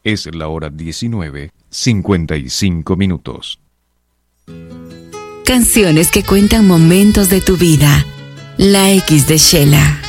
Es la hora 19:55. Canciones que cuentan momentos de tu vida. La X de Shela.